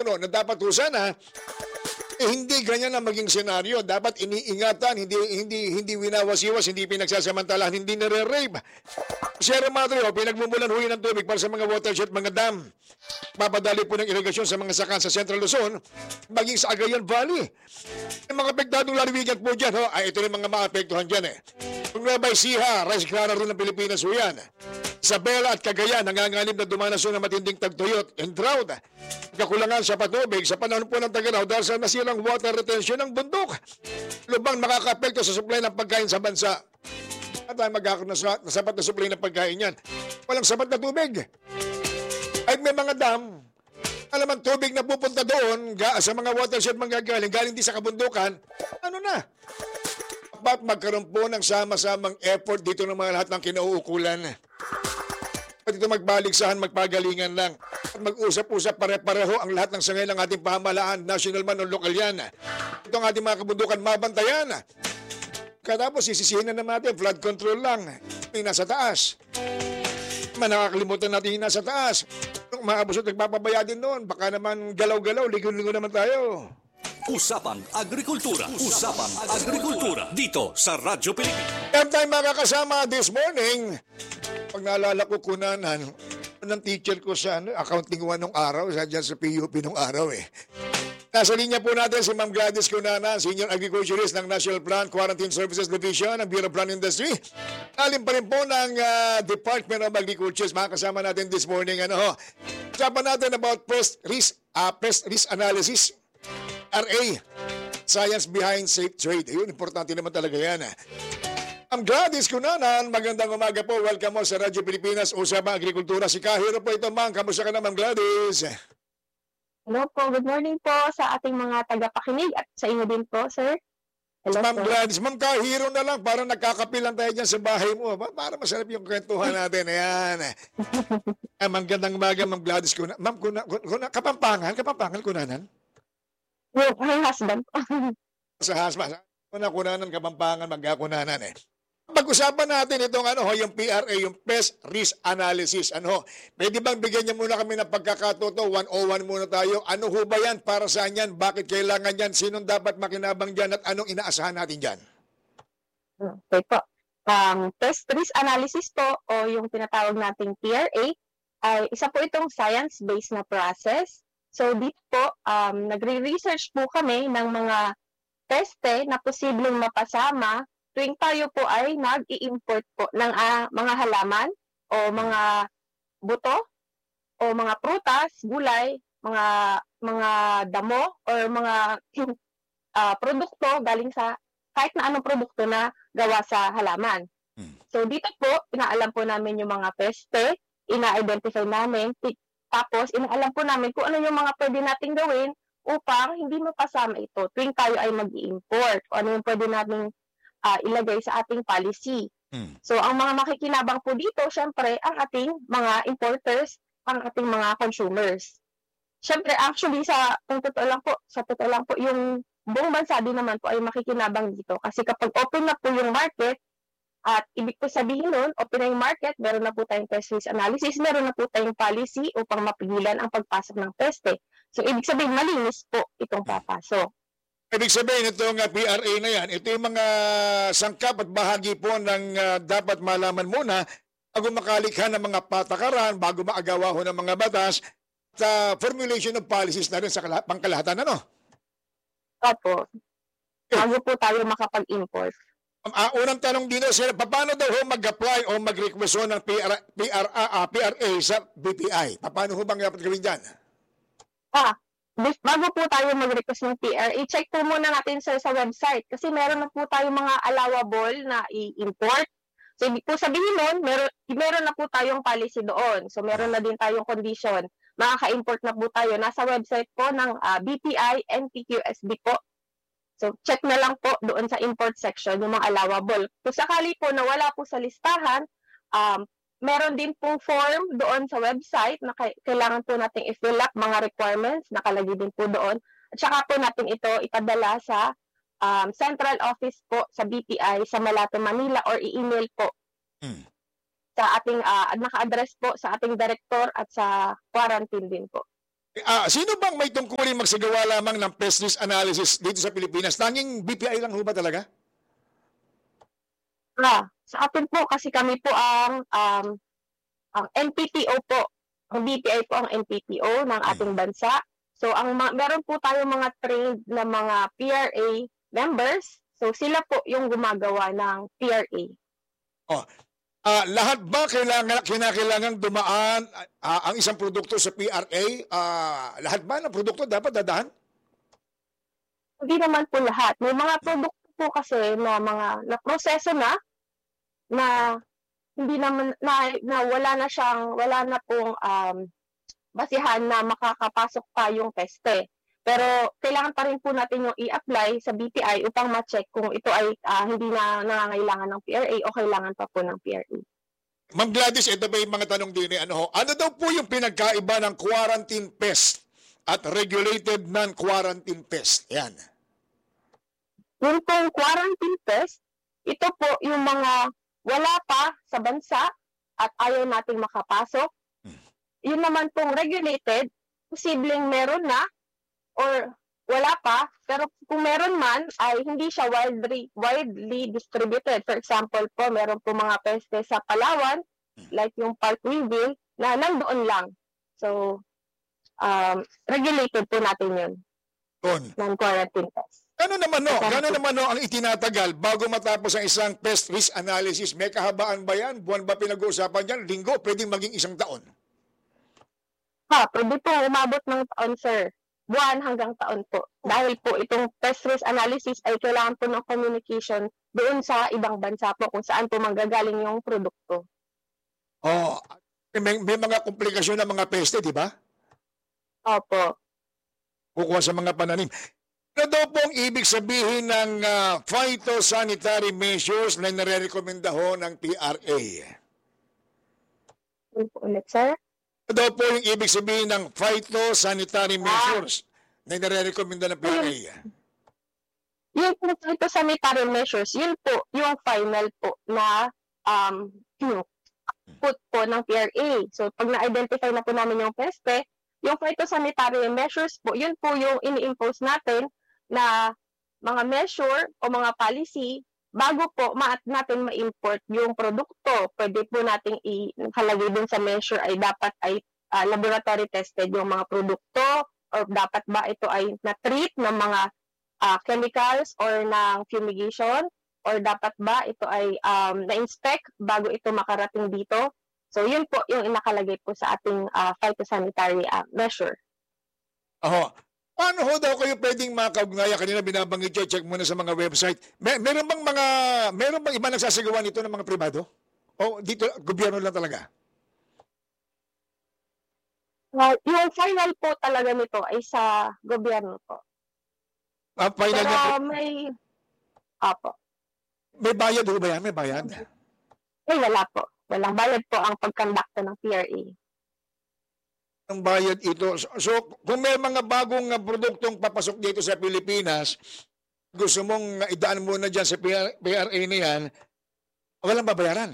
gobyerno na dapat sana hindi ganyan ang maging senaryo. Dapat iniingatan, hindi winawasiwas, hindi pinagsasamantalahan, hindi nare-rape. Sierra Madre, pinagmumulan huwi ng tubig para sa mga watershed, mga dam. Papadali po ng irigasyon sa mga sakan sa Central Luzon, maging sa Cagayan Valley. Yung mga apektadong lalawigan po dyan, ito rin mga maapektuhan dyan Kung Nueva Ecija, Rice Clara rin ng Pilipinas po yan. Isabela at Cagayan, nanganganib na dumanaso ng matinding tagtuyot and drought. Kakulangan sa patubig sa panahon po ng Tag-Araw dahil sa nasirang water retention ng bundok. Lubang makaka-apekto sa supply ng pagkain sa bansa. At tayo magkakaroon na sapat na supply ng pagkain yan. Walang sapat na tubig. Ay may mga dam, alam ang tubig na pupunta doon sa mga watershed manggagaling, galing di sa kabundukan, ano na? Dapat magkaroon po ng sama-samang effort dito ng mga lahat ng kinauukulan. At ito magbaligsahan, magpagalingan lang. At mag-usap-usap pare-pareho ang lahat ng sangay ng ating pamahalaan, national man o lokal yan. Ito ang ating mga kabundukan, mabantayan. Katapos sisisihin na natin, flood control lang. Yung nasa taas. Nakakalimutan natin yung nasa taas. Kung maabusot, nagpapabaya din noon. Baka naman galaw-galaw, ligo-ligo naman tayo. Usapang Agrikultura. Usapang Agrikultura. Dito sa Radyo Pilipinas. Every time makakasama this morning, pag naalala ko kunanan, ng teacher ko sa accounting 1 nung araw, dyan sa PUP nung araw Nasa linya po natin si Ma'am Gladys Cunanan, Senior Agriculturist ng National Plant Quarantine Services Division ng Bureau of Plant Industry. Alim pa rin po ng Department of Agriculture. Makakasama natin this morning. Usapan natin about pest risk analysis, RA, Science Behind Safe Trade. Ayun, importante naman talaga yan. Ma'am Gladys Cunanan, magandang umaga po. Welcome mo sa Radyo Pilipinas, Usapang Agrikultura. Si Kahiro po ito, ma'am. Kamusta ka na, Ma'am Gladys? Hello po, good morning po sa ating mga tagapakinig at sa inyo din po, sir. Hello, Ma'am Gladys, Ma'am Kahiro na lang, para nagkakapilan tayo dyan sa bahay mo. Para masarap yung kwentuhan natin. Ayan. Magandang umaga, Ma'am Gladys. Ma'am, Kapampangan, Cunanan? Yung my husband. Sa husband. Kunanan, Kapampangan, Magkakunanan Pag-usapan natin itong yung PRA, yung Pest Risk Analysis. Pwede bang bigyan niya muna kami ng pagkakatuto? 101 muna tayo. Ano ho ba yan? Para saan yan? Bakit kailangan yan? Sinong dapat makinabang dyan? At anong inaasahan natin dyan? Okay po. Pest Risk Analysis po o yung tinatawag nating PRA ay isa po itong science-based na process. So dito po, nagre-research po kami ng mga peste na posibleng mapasama tuwing tayo po ay nag-i-import po ng mga halaman o mga buto o mga prutas, gulay, mga damo o mga produkto galing sa kahit na anong produkto na gawa sa halaman. So dito po, inaalam po namin yung mga peste, ina-identify namin, tapos inaalam po namin kung ano yung mga pwede nating gawin upang hindi mapasama ito tuwing tayo ay mag-i-import o ano yung pwede nating ilagay sa ating policy. So, ang mga makikinabang po dito, syempre, ang ating mga importers, ang ating mga consumers. Syempre, actually, sa totoo lang po, yung buong bansa din naman po ay makikinabang dito. Kasi kapag open na po yung market, at ibig po sabihin nun, open na yung market, meron na po tayong pest risk analysis, meron na po tayong policy upang mapigilan ang pagpasok ng peste. So, ibig sabihin, malinis po itong papasok. Ibig sabihin itong PRA na yan, ito yung mga sangkap at bahagi po ng dapat malaman muna bago makalikha ng mga patakaran, bago maagawa ho ng mga batas, sa formulation of policies na rin sa pangkalahatan, Opo. Bago po tayo makapag-import. Unang tanong dito, sir, paano daw ho mag-apply o mag-request ng PRA sa BPI? Paano ho bang dapat gawin dyan? Bago po tayo mag-request ng PRA, i-check po muna natin sa website kasi meron na po tayo mga allowable na i-import. So, ibig po sabihin nun, meron na po tayong policy doon. So, meron na din tayong condition. Makaka-import na po tayo. Nasa website po ng BPI, NTQSB po. So, check na lang po doon sa import section yung mga allowable. Kung sakali po na wala po sa listahan, meron din pong form doon sa website na kailangan po natin i-fill up mga requirements, nakalagay din po doon. At saka po natin ito ipadala sa central office po sa BPI sa Malate, Manila or i-email po sa ating naka-address po sa ating director at sa quarantine din po. Sino bang may tungkulin magsagawa lamang ng pest risk analysis dito sa Pilipinas? Tanging BPI lang ho ba talaga? Sa atin po kasi kami po ang NPPO po. Ang BPI po ang NPPO ng ating bansa. So meron po tayong mga trained na mga PRA members. So sila po yung gumagawa ng PRA. Oh. Lahat ba kinakailangan dumaan ang isang produkto sa PRA? Lahat ba ng produkto dapat dadaan? Hindi naman po lahat. May mga produkto po kasi na mga na proseso na hindi naman na wala na pong basihan na makakapasok pa yung peste. Pero kailangan pa rin po natin yung i-apply sa BPI upang ma-check kung ito ay hindi na nangangailangan ng PRA o kailangan pa po ng PRA. Ma'am Gladys, ito ba yung mga tanong din? Ano daw po yung pinagkaiba ng quarantine pest at regulated non-quarantine pest? Yan. Yung pong quarantine pest, ito po yung mga wala pa sa bansa at ayaw nating makapasok. Yun naman pong regulated, posibleng meron na or wala pa, pero kung meron man ay hindi siya widely distributed. For example po, meron po mga peste sa Palawan, like yung Parkweevil, na nandoon lang. So, regulated po natin yun. Non-quarantine pest. Gano'n naman no ang itinatagal bago matapos ang isang pest risk analysis? May kahabaan ba yan? Buwan ba pinag-uusapan yan? Linggo? Pwedeng maging isang taon? Pwede po umabot ng taon, sir. Buwan hanggang taon po. Dahil po itong pest risk analysis ay kailangan po ng communication doon sa ibang bansa po kung saan po manggagaling yung produkto. May mga komplikasyon ng mga peste, di ba? Opo. Kukuha sa mga pananim. Ano daw pong ibig sabihin ng phytosanitary measures na nare-recommenda ho ng PRA? Ulit, sir? Ano daw po yung ibig sabihin ng phytosanitary measures na nare-recommenda ng PRA? Yung phytosanitary measures, yun po yung final po na put po ng PRA. So, pag na-identify na po namin yung peste, yung phytosanitary measures po, yun po yung ini-impose natin na mga measure o mga policy bago po natin ma-import yung produkto. Pwede po nating ikalagay dun sa measure ay dapat ay laboratory tested yung mga produkto or dapat ba ito ay na-treat ng mga chemicals or ng fumigation or dapat ba ito ay na-inspect bago ito makarating dito. So, yun po yung inakalagay po sa ating phytosanitary measure. Paano ho daw kayo pwedeng makaugnaya? Kanina binabanggit nyo, check muna sa mga website. Meron bang iba nagsasagawa nito ng mga pribado? O dito, gobyerno lang talaga? Yung final po talaga nito ay sa gobyerno po. Final Pero po, may bayad ho ba yan? May bayad? wala po. Walang bayad po ang pagkondakta ng PRA. Ang bayad ito. So, kung may mga bagong produktong papasok dito sa Pilipinas, gusto mong idaan muna dyan sa PRA na yan, walang babayaran.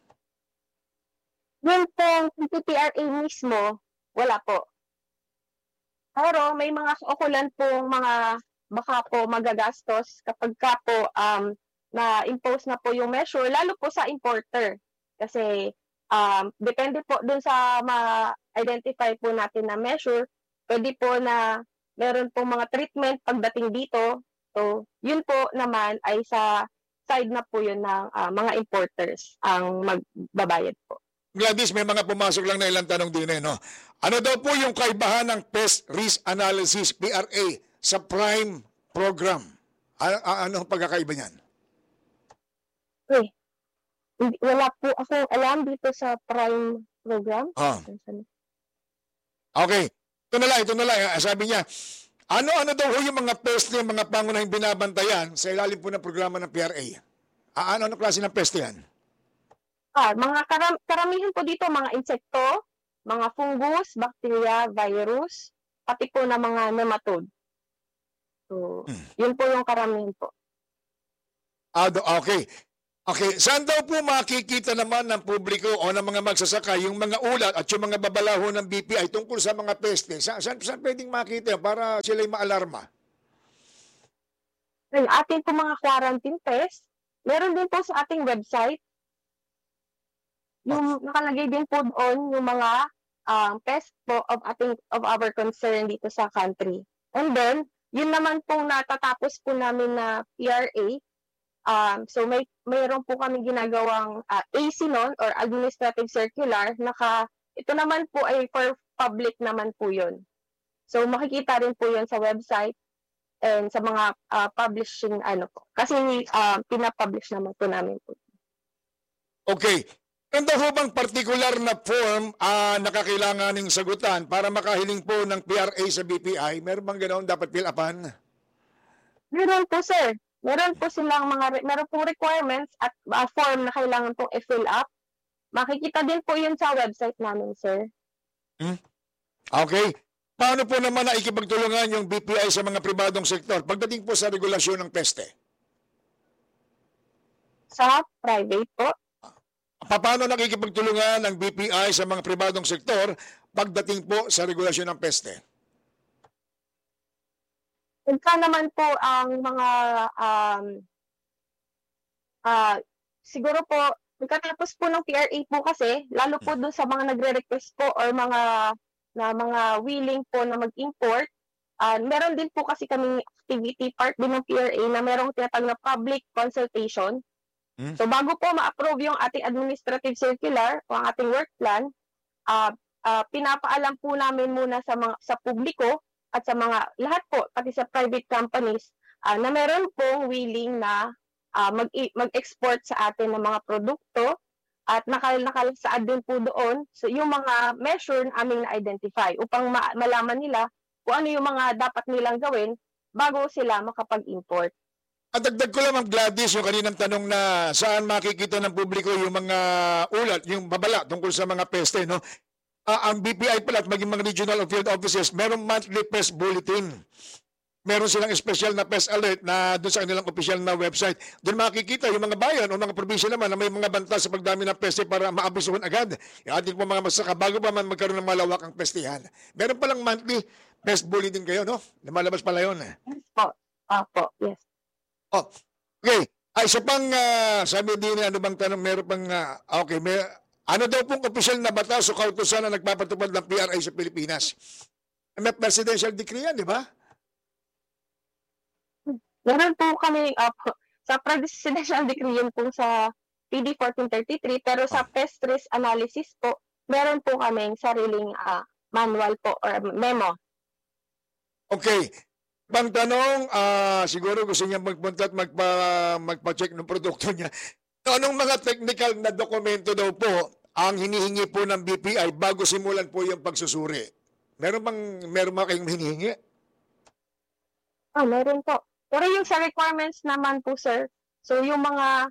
Yung pong PRA mismo, wala po. Pero may mga kaukulan pong mga baka po magagastos kapag ka po na-impose na po yung measure, lalo po sa importer. Kasi depende po dun sa ma-identify po natin na measure, pwede po na meron pong mga treatment pagdating dito. So, yun po naman ay sa side na po yun ng mga importers ang magbabayad po. Gladys, may mga pumasok lang na ilang tanong din no? Ano daw po yung kaibahan ng Pest Risk Analysis, PRA, sa Prime Program? Ano ang pagkakaiba niyan? Wala po ako alam dito sa Prime Program. Okay. Ito na lang. Sabi niya, ano daw yung mga peste, mga pangunahing binabantayan sa ilalim po ng programa ng PRA? Ano klase ng peste yan? Mga karamihan po dito, mga insekto, mga fungus, bacteria, virus, pati po na mga nematode. So, yun po yung karamihan po. Okay. Okay, saan daw po makikita naman ng publiko o ng mga magsasaka yung mga ulat at yung mga babalaho ng BPI tungkol sa mga peste? Saan pwedeng makita para sila'y maalarma? Yung ating po mga quarantine test, meron din po sa ating website. Yung nakalagay din po doon yung mga test po of our concern dito sa country. And then, yun naman pong natatapos po namin na PRA. So mayroon po kami ginagawang AC noon or administrative circular. Ito naman po ay for public naman po yun. So makikita rin po yun sa website and sa mga publishing po. Kasi pinapublish naman po namin po. Okay. Ano ho bang particular na form na kakailanganing sagutan para makahiling po ng PRA sa BPI? Meron bang ganoon dapat fill upan? Meron po, sir. Meron po silang meron pong requirements at form na kailangan pong i-fill up. Makikita din po yun sa website namin, sir. Okay. Paano po naman nakikipagtulungan yung BPI sa mga pribadong sektor pagdating po sa regulasyon ng peste? Sa private po. Paano nakikipagtulungan ng BPI sa mga pribadong sektor pagdating po sa regulasyon ng peste? Pagka naman po ang mga siguro po pagkatapos po ng PRA po kasi lalo po doon sa mga nagre-request po or mga willing po na mag-import, meron din po kasi kaming activity part din ng PRA na merong tinatawag na public consultation. So bago po ma-approve yung ating administrative circular o ang ating work plan, pinapaalam po namin muna sa publiko at sa mga lahat po, pati sa private companies, na meron pong willing na mag-export sa atin ng mga produkto at nakalasaad din po doon so yung mga measure na aming na-identify upang malaman nila kung ano yung mga dapat nilang gawin bago sila makapag-import. At dagdag ko lang, Ma'am Gladys, yung kaninang tanong na saan makikita ng publiko yung mga ulat, yung babala tungkol sa mga peste, no? Ang BPI pala at maging mga regional or field offices, merong monthly pest bulletin. Meron silang special na pest alert na doon sa kanilang official na website. Doon makikita yung mga bayan o mga probinsya naman na may mga banta sa pagdami ng peste para maabisuhan agad. Yung ating po mga masaka bago pa man magkaroon ng malawak ang pestihan. Meron palang monthly pest bulletin kayo, no? Lumalabas pala yun. Yes po. Opo, yes. Oh, okay. Ay, isa pang, sabi din, ano bang tanong, meron pang, okay, ano daw pong opisyal na batas o kautusan na nagpapatupad ng PRA sa Pilipinas? May presidential decree yan, di ba? Meron po kami sa presidential decree yun po sa PD 1433 pero sa pest risk analysis po, meron po kaming sariling manual po or memo. Okay. Pang tanong, siguro gusto niya magpunta at magpa-check ng produkto niya. Anong mga technical na dokumento daw po ang hinihingi po ng BPI bago simulan po yung pagsusuri? Meron ba kayong hinihingi? Meron po. Pero yung sa requirements naman po, sir, so yung mga,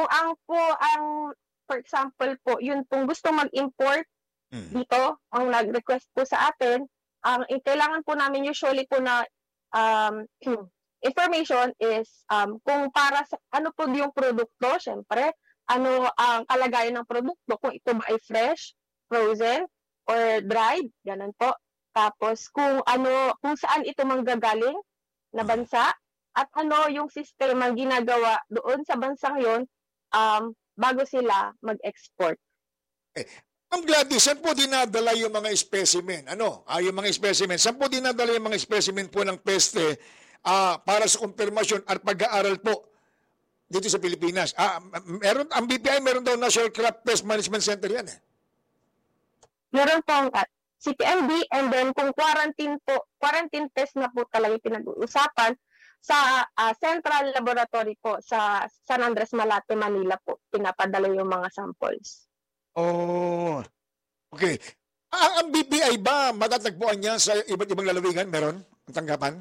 for example po, yun pong gusto mag-import dito, ang nag-request po sa atin, kailangan po namin usually po na information is kung para sa ano po yung produkto, syempre, ano ang kalagayan ng produkto, kung ito ba ay fresh, frozen, or dried, ganun po. Tapos kung saan ito manggagaling na bansa at ano yung sistema ginagawa doon sa bansang yon bago sila mag-export. Ang Gladys, saan po dinadala yung mga specimen? Yung mga specimen. Saan po dinadala yung mga specimen po ng peste para sa konfirmasyon at pag-aaral po dito sa Pilipinas? Ang BPI meron daw National Crop Pest Management Center yan eh. Meron pong CPMD and then kung quarantine test na po talaga pinag-uusapan sa Central Laboratory po sa San Andres Malate, Manila po, pinapadala yung mga samples. Oh, okay. Ang BPI ba matatagpuan niya sa iba't ibang lalawigan? Meron ang tanggapan?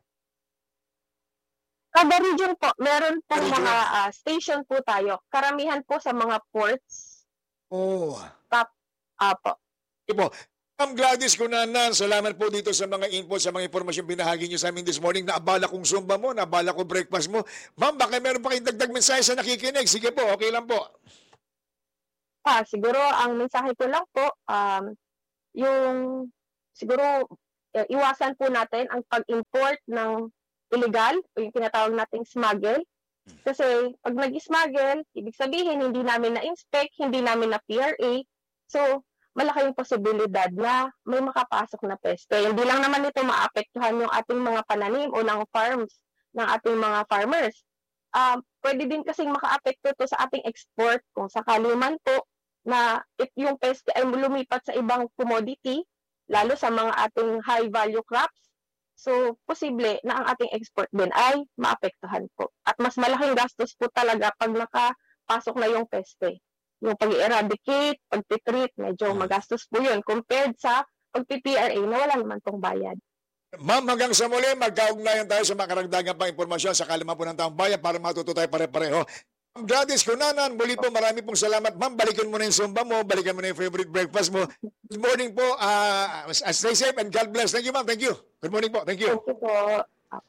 Kada region po, meron po mga station po tayo. Karamihan po sa mga ports. Oh. Po. Ipo, Ma'am Gladys Cunanan, salamat po dito sa mga input, sa mga impormasyon binahagi niyo sa amin this morning. Naabala kong Zumba mo, naabala ko breakfast mo. Ma'am, baka meron pa kayong dagdag mensahe sa nakikinig. Sige po, okay lang po. Siguro ang mensahe ko lang po, yung siguro iwasan po natin ang pag-import ng illegal o yung tinatawag nating smuggle. Kasi pag nag-smuggle, ibig sabihin hindi namin na-inspect, hindi namin na PRA. So, malaki yung posibilidad na may makapasok na peste. Hindi lang naman ito maapektuhan yung ating mga pananim o ng farms ng ating mga farmers. Pwede din kasing makaapekto to sa ating export kung sakali man po na yung peste ay lumipat sa ibang commodity, lalo sa mga ating high value crops. So, posible na ang ating export din ay maapektuhan po. At mas malaking gastos po talaga pag nakapasok na yung peste. Yung pag-eradicate, pag-treat, medyo magastos po yun compared sa pag-PRA na wala naman pong bayad. Ma'am, hanggang sa muli, magkaugnayan tayo sa mga karagdagan pang impormasyon sa kalaman po ng taong bayan para matuto tayo pare-pareho. Ma'am Gladys Cunanan, muli po marami pong salamat. Ma'am, balikan mo na yung Zumba mo, balikan mo na yung favorite breakfast mo. Good morning po. Stay safe and God bless. Thank you, ma'am. Thank you. Good morning po. Thank you. Thank you po.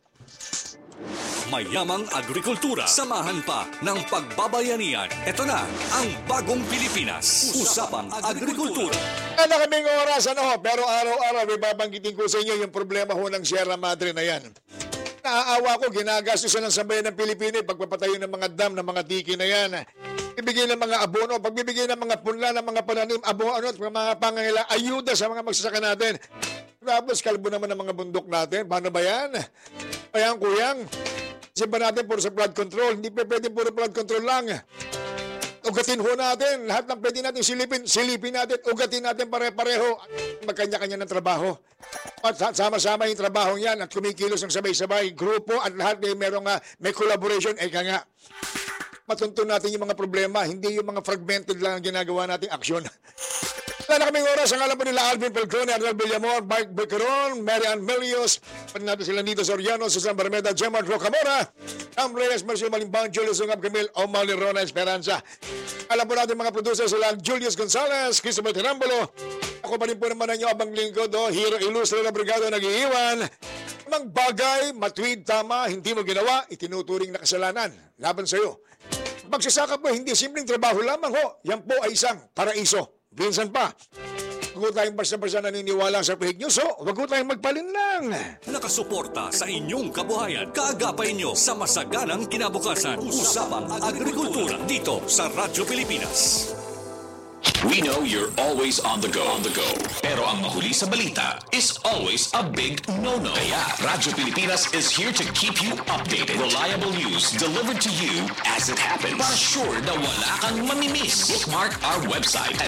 Mayamang agrikultura. Samahan pa ng pagbabayanihan. Ito na ang bagong Pilipinas. Usapang Agrikultura. Wala kaming oras, pero araw-araw, ibabanggitin ko sa inyo yung problema ho ng Sierra Madre na yan. Naaawa ko, ginagastos ng sambayan ng Pilipino, pagpapatayo ng mga dam, ng mga tiki na yan. Ibigay ng mga abono, pagbibigay ng mga punla, ng mga pananim, abono at mga pangangailangan, ayuda sa mga magsasaka natin. Tapos kalbo naman ng mga bundok natin. Paano ba yan? Ayan, kuyang. Kasi ba natin puro sa flood control? Hindi pa pwede puro flood control lang. Ugatin ho natin. Lahat ng pwede natin silipin natin. Ugatin natin pare-pareho. Magkanya-kanya ng trabaho. At sama-sama yung trabaho yan at kumikilos ng sabay-sabay. Grupo at lahat may collaboration. Eka nga. Matuntun natin yung mga problema. Hindi yung mga fragmented lang ang ginagawa nating aksyon. Wala na kaming oras. Ang alam po nila Alvin Falcone, Arnel Villamor, Mark Becaron, Marian Melios. Pwede natin sila Nito Soriano, Susan Barmeda, Gemma Rocamora, Am Reyes, Marcio Malimbang, Julius Ungab Camil, Omali Rona Esperanza. Alam po natin mga producer sila Julius Gonzalez, Christopher Tirambolo. Ako pa rin po naman ang inyo abang lingkod, Hero Ilustre na Brigado nag-iiwan. Mga bagay, matwid, tama, hindi mo ginawa, itinuturing na kasalanan. Laban sa'yo. Magsasaka po, hindi simpleng trabaho lamang ho. Yan po ay isang paraiso. Minsan pa, huwag tayong basta-basta naniniwala sa fake news, huwag tayong magpalinlang. Nakasuporta sa inyong kabuhayan. Kaagapay nyo sa masaganang kinabukasan. Usapang Agrikultura dito sa Radyo Pilipinas. We know you're always on the go. Pero ang mahuli sa balita is always a big no-no. Kaya Radyo Pilipinas is here to keep you updated. Reliable news delivered to you as it happens. Para sure na wala kang mamimiss. Bookmark our website at